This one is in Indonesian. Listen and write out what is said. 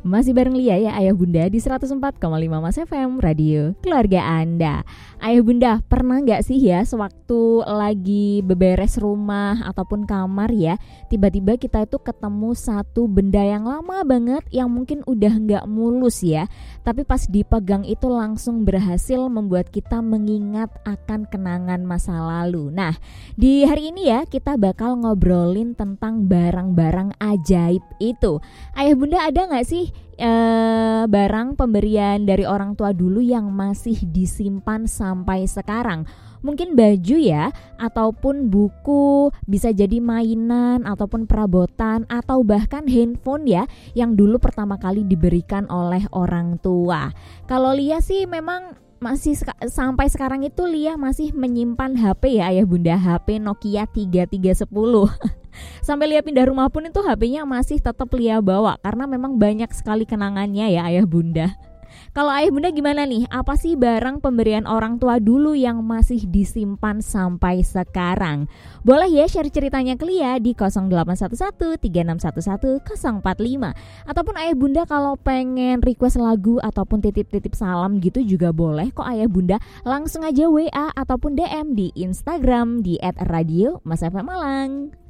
Masih bareng Lia ya Ayah Bunda di 104,5 Mas FM Radio Keluarga Anda. Ayah Bunda, pernah gak sih ya sewaktu lagi beberes rumah ataupun kamar ya, tiba-tiba kita itu ketemu satu benda yang lama banget yang mungkin udah gak mulus ya, tapi pas dipegang itu langsung berhasil membuat kita mengingat akan kenangan masa lalu. Nah, di hari ini ya kita bakal ngobrolin tentang barang-barang ajaib itu. Ayah Bunda, ada gak sih barang pemberian dari orang tua dulu yang masih disimpan sampai sekarang? Mungkin baju ya, ataupun buku, bisa jadi mainan ataupun perabotan, atau bahkan handphone ya, yang dulu pertama kali diberikan oleh orang tua. Kalau Lia sih memang masih sampai sekarang itu Lia masih menyimpan HP ya Ayah Bunda, HP Nokia 3310. Sampai Lia pindah rumah pun itu HP-nya masih tetap Lia bawa karena memang banyak sekali kenangannya ya Ayah Bunda. Kalau Ayah Bunda gimana nih? Apa sih barang pemberian orang tua dulu yang masih disimpan sampai sekarang? Boleh ya share ceritanya ke Lia di 081136111045. Ataupun Ayah Bunda kalau pengen request lagu ataupun titip-titip salam gitu juga boleh kok Ayah Bunda. Langsung aja WA ataupun DM di Instagram di @radio Mas FM Malang.